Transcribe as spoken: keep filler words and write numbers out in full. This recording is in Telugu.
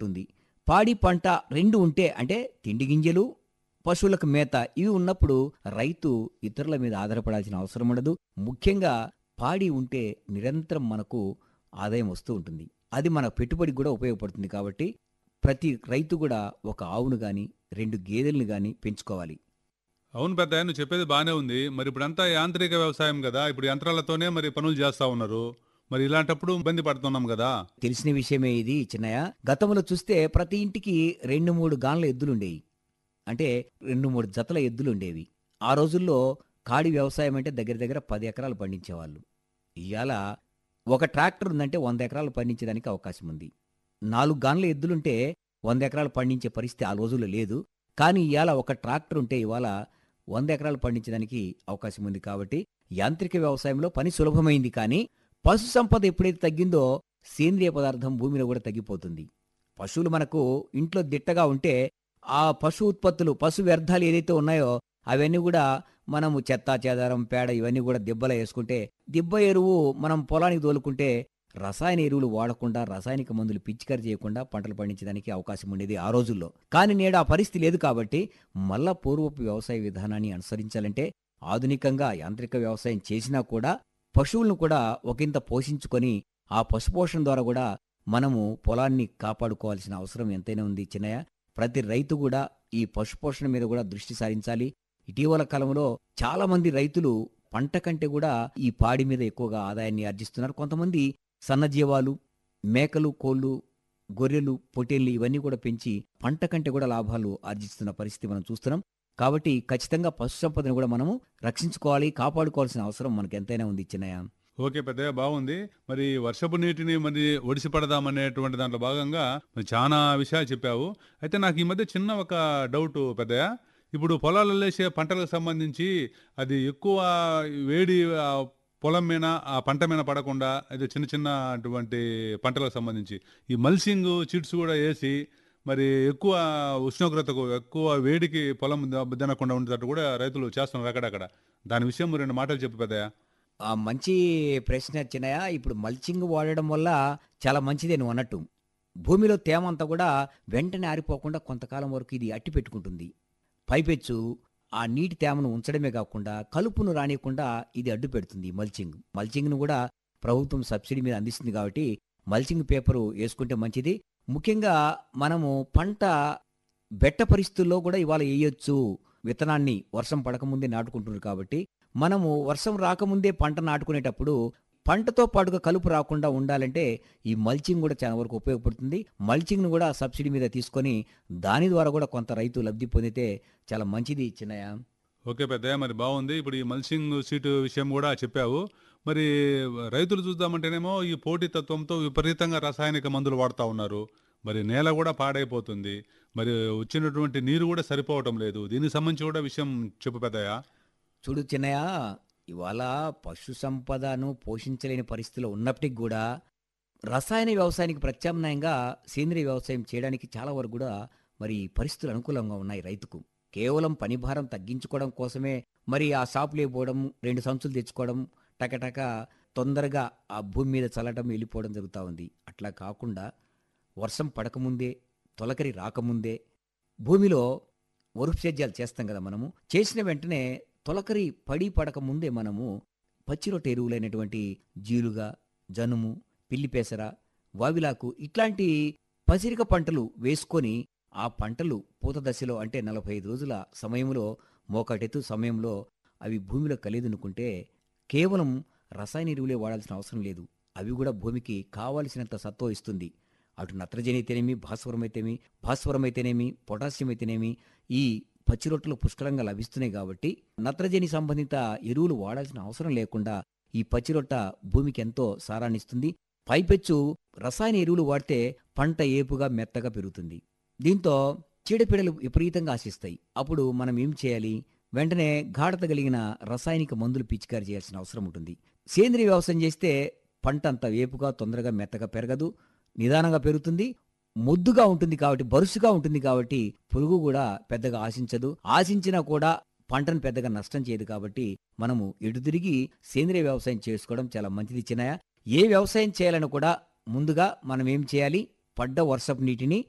ఉంటుంది. పాడి, పంట రెండు ఉంటే అంటే తిండి గింజలు, పశువులకు మేత ఇవి ఉన్నప్పుడు రైతు ఇతరుల మీద ఆధారపడాల్సిన అవసరం ఉండదు. ముఖ్యంగా పాడి ఉంటే నిరంతరం మనకు ఆదాయం వస్తూ ఉంటుంది. అది మన పెట్టుబడికి కూడా ఉపయోగపడుతుంది కాబట్టి ప్రతి రైతు కూడా ఒక ఆవును గాని, రెండు గేదెలను గాని పెంచుకోవాలి. అవును పెద్దయ్య, నువ్వు చెప్పేది బానే ఉంది. మరి ఇప్పుడంతా యాంత్రిక వ్యవసాయం గదా! ఇప్పుడు యంత్రాలతోనే మరి పనులు చేస్తా ఉన్నారు. మరి ఇలాంటప్పుడు ఇబ్బంది పడుతున్నాం గదా! తెలిసిన విషయమే ఇది చిన్నయ్య. గతంలో చూస్తే ప్రతి ఇంటికి రెండు, మూడు గాన్ల ఎద్దులుండేయి. అంటే రెండు, మూడు జతల ఎద్దులుండేవి. ఆ రోజుల్లో కాడి వ్యవసాయం అంటే దగ్గర దగ్గర పది ఎకరాలు పండించేవాళ్ళు. ఇయ్యాల ఒక ట్రాక్టర్ ఉందంటే వంద ఎకరాలు పండించేదానికి అవకాశం ఉంది. నాలుగు గాన్ల ఎద్దులుంటే వంద ఎకరాలు పండించే పరిస్థితి ఆ రోజుల్లో లేదు. కానీ ఇయాల ఒక ట్రాక్టర్ ఉంటే ఇవాళ వంద ఎకరాలు పండించడానికి అవకాశం ఉంది కాబట్టి యాంత్రిక వ్యవసాయంలో పని సులభమైంది. కానీ పశు సంపద ఎప్పుడైతే తగ్గిందో సేంద్రియ పదార్థం భూమిలో కూడా తగ్గిపోతుంది. పశువులు మనకు ఇంట్లో దిట్టగా ఉంటే ఆ పశు ఉత్పత్తులు, పశు వ్యర్థాలు ఏదైతే ఉన్నాయో అవన్నీ కూడా మనము చెత్తా చెదారం, పేడ ఇవన్నీ కూడా దిబ్బలో వేసుకుంటే, దిబ్బ ఎరువు మనం పొలానికి తోలుకుంటే రసాయన ఎరువులు వాడకుండా, రసాయనిక మందులు పిచికారీ చేయకుండా పంటలు పండించడానికి అవకాశం ఉండేది ఆ రోజుల్లో. కానీ నేడు ఆ పరిస్థితి లేదు కాబట్టి మళ్ళా పూర్వపు వ్యవసాయ విధానాన్ని అనుసరించాలంటే ఆధునికంగా యాంత్రిక వ్యవసాయం చేసినా కూడా పశువులను కూడా ఒకంత పోషించుకొని ఆ పశుపోషణ ద్వారా కూడా మనము పొలాన్ని కాపాడుకోవాల్సిన అవసరం ఎంతైనా ఉంది చిన్నయ్య. ప్రతి రైతు కూడా ఈ పశుపోషణ మీద కూడా దృష్టి సారించాలి. ఇటీవల కాలంలో చాలా మంది రైతులు పంట కంటే కూడా ఈ పాడి మీద ఎక్కువగా ఆదాయాన్ని ఆర్జిస్తున్నారు. కొంతమంది సన్నజీవాలు, మేకలు, కోళ్ళు, గొర్రెలు, పొట్టేళ్ళు ఇవన్నీ కూడా పెంచి పంట కంటే కూడా లాభాలు ఆర్జిస్తున్న పరిస్థితి మనం చూస్తున్నాం. కాబట్టి ఖచ్చితంగా పశు సంపదను కూడా మనము రక్షించుకోవాలి, కాపాడుకోవాల్సిన అవసరం మనకు ఎంతైనా ఉంది చిన్నయ్య. ఓకే పెద్దయ్య, బాగుంది. మరి వర్షపు నీటిని మరి ఒడిసి పడదామనేటువంటి దాంట్లో భాగంగా మరి చాలా విషయాలు చెప్పావు. అయితే నాకు ఈ మధ్య చిన్న ఒక డౌట్ పెద్దయ్య. ఇప్పుడు పొలాలలో వేసే పంటలకు సంబంధించి అది ఎక్కువ వేడి ఆ, పొలం మీద ఆ పంట మీద పడకుండా అది చిన్న చిన్న అటువంటి పంటలకు సంబంధించి ఈ మల్సింగ్ చిట్స్ కూడా వేసి మరి ఎక్కువ ఉష్ణోగ్రతకు ఎక్కువ వేడికి పొలం దెబ్బ తినకుండా ఉండేటట్టు కూడా రైతులు చేస్తున్నారు అక్కడక్కడ. దాని విషయం రెండు మాటలు చెప్పు పెద్దయ్య. ఆ మంచి ప్రశ్న చిన్నయ్య. ఇప్పుడు మల్చింగ్ వాడడం వల్ల చాలా మంచిదే నువ్వు అన్నట్టు. భూమిలో తేమ అంతా కూడా వెంటనే ఆరిపోకుండా కొంతకాలం వరకు ఇది అట్టి పెట్టుకుంటుంది. పైపెచ్చు ఆ నీటి తేమను ఉంచడమే కాకుండా కలుపును రానియకుండా ఇది అడ్డు పెడుతుంది ఈ మల్చింగ్. మల్చింగ్ను కూడా ప్రభుత్వం సబ్సిడీ మీద అందిస్తుంది కాబట్టి మల్చింగ్ పేపరు వేసుకుంటే మంచిది. ముఖ్యంగా మనము పంట బెట్ట పరిస్థితుల్లో కూడా ఇవాళ వేయొచ్చు. విత్తనాన్ని వర్షం పడకముందే నాటుకుంటున్నారు కాబట్టి మనము వర్షం రాకముందే పంట నాటుకునేటప్పుడు పంటతో పాటుగా కలుపు రాకుండా ఉండాలంటే ఈ మల్చింగ్ కూడా చాలా వరకు ఉపయోగపడుతుంది. మల్చింగ్ను కూడా సబ్సిడీ మీద తీసుకొని దాని ద్వారా కూడా కొంత రైతు లబ్ధి పొందితే చాలా మంచిది చిన్నయ్య. ఓకే పెద్దయ్య, మరి బాగుంది. ఇప్పుడు ఈ మల్చింగ్ సీటు విషయం కూడా చెప్పావు. మరి రైతులు చూద్దామంటేనేమో ఈ పోటీతత్వంతో విపరీతంగా రసాయనిక మందులు వాడుతూ ఉన్నారు. మరి నేల కూడా పాడైపోతుంది. మరి వచ్చినటువంటి నీరు కూడా సరిపోవటం లేదు. దీనికి సంబంధించి కూడా విషయం చెప్పు పెద్దయ్య. చూడు చిన్నయ్య, ఇవాళ పశు సంపదను పోషించలేని పరిస్థితిలో ఉన్నప్పటికి కూడా రసాయన వ్యవసాయానికి ప్రత్యామ్నాయంగా సేంద్రియ వ్యవసాయం చేయడానికి చాలా వరకు కూడా మరి పరిస్థితులు అనుకూలంగా ఉన్నాయి రైతుకు. కేవలం పని భారం తగ్గించుకోవడం కోసమే మరి ఆ షాపులో పోవడం, రెండు సంచులు తెచ్చుకోవడం, టకటక తొందరగా ఆ భూమి మీద చల్లటం, వెళ్ళిపోవడం జరుగుతూ ఉంది. అట్లా కాకుండా వర్షం పడకముందే, తొలకరి రాకముందే భూమిలో వరుపు సేద్యాలు చేస్తాం కదా మనము. చేసిన వెంటనే తొలకరి పడి పడక ముందే మనము పచ్చిరొట్ట ఎరువులైనటువంటి జీలుగా, జనుము, పిల్లిపేసర, వావిలాకు ఇట్లాంటి పసిరిక పంటలు వేసుకొని ఆ పంటలు పూత దశలో అంటే నలభై ఐదు రోజుల సమయంలో, మోకటెత్తు సమయంలో అవి భూమిలో కలిదునుకుంటే కేవలం రసాయన ఎరువులే వాడాల్సిన అవసరం లేదు. అవి కూడా భూమికి కావాల్సినంత సత్వ ఇస్తుంది. అటు నత్రజని అయితేనేమి, భాస్వరం అయితేనేమి భాస్వరం అయితేనేమి పొటాషియం అయితేనేమి ఈ పచ్చిరొట్టలు పుష్కలంగా లభిస్తున్నాయి కాబట్టి నత్రజని సంబంధిత ఎరువులు వాడాల్సిన అవసరం లేకుండా ఈ పచ్చిరొట్ట భూమికి ఎంతో సారాన్ని ఇస్తుంది. పైపెచ్చు రసాయన ఎరువులు వాడితే పంట ఏపుగా మెత్తగా పెరుగుతుంది. దీంతో చీడపీడలు విపరీతంగా ఆశిస్తాయి. అప్పుడు మనం ఏం చేయాలి? వెంటనే గాఢత కలిగిన రసాయనిక మందులు పిచికారీ చేయాల్సిన అవసరం ఉంటుంది. సేంద్రియ వ్యవసాయం చేస్తే పంట అంత వేపుగా తొందరగా మెత్తగా పెరగదు, నిదానంగా పెరుగుతుంది, ముద్దుగా ఉంటుంది కాబట్టి, బరుసుగా ఉంటుంది కాబట్టి పురుగు కూడా పెద్దగా ఆశించదు. ఆశించినా కూడా పంటను పెద్దగా నష్టం చేయదు. కాబట్టి మనము ఎటు తిరిగి సేంద్రియ వ్యవసాయం చేసుకోవడం చాలా మంచిది చిన్నయ్య. ఏ వ్యవసాయం చేయాలని కూడా ముందుగా మనం ఏం చేయాలి? పడ్డ వర్షపు నీటిని